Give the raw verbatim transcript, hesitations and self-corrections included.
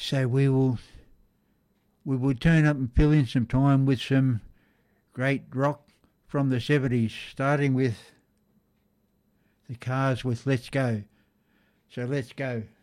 So we will we will turn up and fill in some time with some great rock from the seventies, starting with the Cars with Let's Go. So let's go.